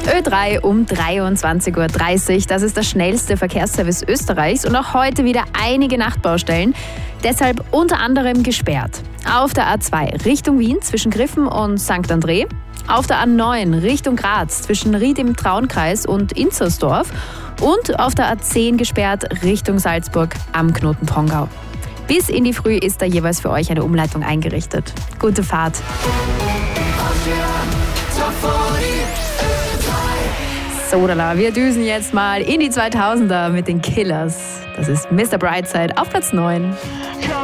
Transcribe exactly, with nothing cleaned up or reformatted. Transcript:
Ö drei um dreiundzwanzig Uhr dreißig. Das ist der schnellste Verkehrsservice Österreichs und auch heute wieder einige Nachtbaustellen. Deshalb unter anderem gesperrt. Auf der A zwei Richtung Wien zwischen Griffen und Sankt André. Auf der A neun Richtung Graz zwischen Ried im Traunkreis und Inzersdorf. Und auf der A zehn gesperrt Richtung Salzburg am Knoten Pongau. Bis in die Früh ist da jeweils für euch eine Umleitung eingerichtet. Gute Fahrt. Sodala, wir düsen jetzt mal in die zweitausender mit den Killers. Das ist Mister Brightside auf Platz neun.